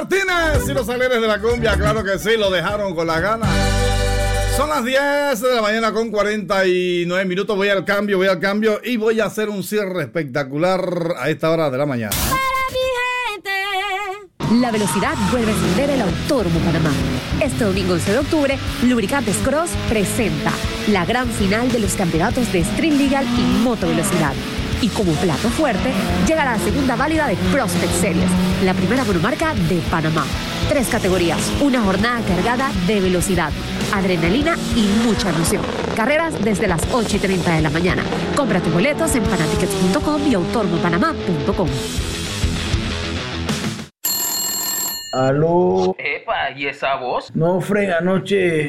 Martínez y los Alegres de la Cumbia, claro que sí, lo dejaron con las ganas. Son las 10 de la mañana con 49 minutos. Voy al cambio y voy a hacer un cierre espectacular a esta hora de la mañana. La velocidad vuelve a encender el Autódromo Panamá. Este domingo 11 de octubre, Lubricantes Cross presenta la gran final de los campeonatos de Street Legal y Motovelocidad. Y como plato fuerte, llega la segunda válida de Prospect Series, la primera monomarca de Panamá. 3 categorías, una jornada cargada de velocidad, adrenalina y mucha emoción. Carreras desde las 8:30 de la mañana. Compra tus boletos en panatickets.com y autódromopanamá.com. Aló. Epa, ¿y esa voz? No, frega, anoche.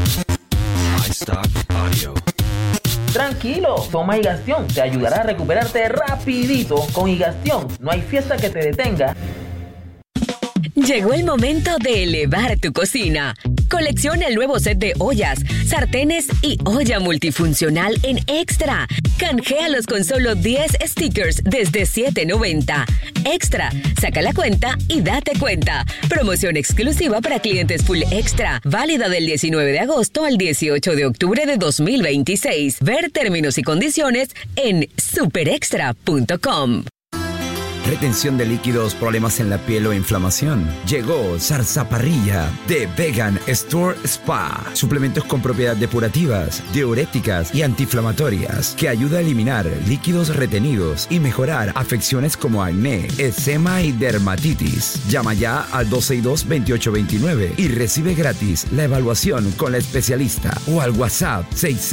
Tranquilo, toma Higastión, te ayudará a recuperarte rapidito. Con Higastión no hay fiesta que te detenga. Llegó el momento de elevar tu cocina. Colecciona el nuevo set de ollas, sartenes y olla multifuncional en Extra. Canjealos con solo 10 stickers desde $7.90. Extra, saca la cuenta y date cuenta. Promoción exclusiva para clientes Full Extra. Válida del 19 de agosto al 18 de octubre de 2026. Ver términos y condiciones en superextra.com. Retención de líquidos, problemas en la piel o inflamación. Llegó Zarzaparrilla de Vegan Store Spa. Suplementos con propiedades depurativas, diuréticas y antiinflamatorias que ayuda a eliminar líquidos retenidos y mejorar afecciones como acné, eczema y dermatitis. Llama ya al 262-2829 y recibe gratis la evaluación con la especialista o al WhatsApp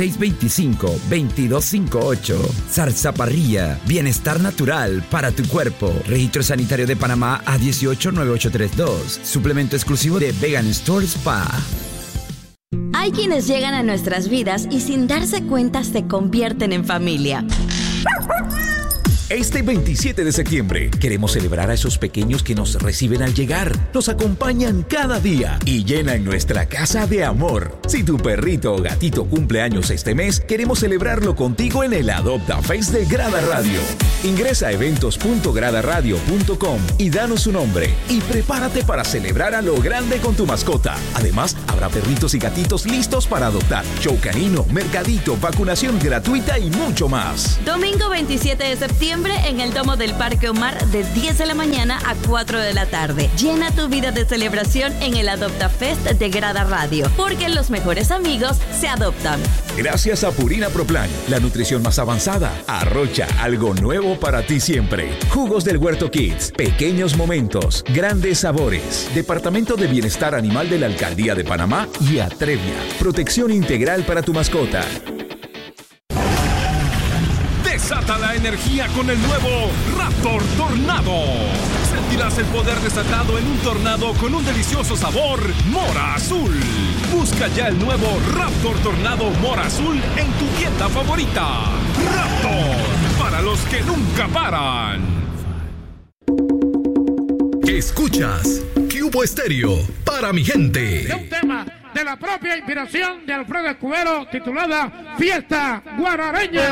6625-2258. Zarzaparrilla, bienestar natural para tu cuerpo. Registro Sanitario de Panamá a 189832. Suplemento exclusivo de Vegan Store Spa. Hay quienes llegan a nuestras vidas y sin darse cuenta se convierten en familia. Este 27 de septiembre queremos celebrar a esos pequeños que nos reciben al llegar, nos acompañan cada día y llenan nuestra casa de amor. Si tu perrito o gatito cumple años este mes, queremos celebrarlo contigo en el Adopta Fest de Grada Radio. Ingresa a eventos.gradaradio.com y danos su nombre y prepárate para celebrar a lo grande con tu mascota. Además, habrá perritos y gatitos listos para adoptar, show canino, mercadito, vacunación gratuita y mucho más. Domingo 27 de septiembre en el Domo del Parque Omar de 10 de la mañana a 4 de la tarde. Llena tu vida de celebración en el Adopta Fest de Grada Radio, porque los mejores amigos se adoptan. Gracias a Purina Pro Plan, la nutrición más avanzada. Arrocha, algo nuevo para ti siempre. Jugos del Huerto Kids, pequeños momentos, grandes sabores. Departamento de Bienestar Animal de la Alcaldía de Panamá y Atrevia. Protección integral para tu mascota. Desata la energía con el nuevo Raptor Tornado. Sentirás el poder desatado en un tornado con un delicioso sabor mora azul. Busca ya el nuevo Raptor Tornado Mora Azul en tu tienda favorita. Raptor, para los que nunca paran. Escuchas Cubo Estéreo para mi gente. De un tema de la propia inspiración de Alfredo Escudero titulada Fiesta Guarareña.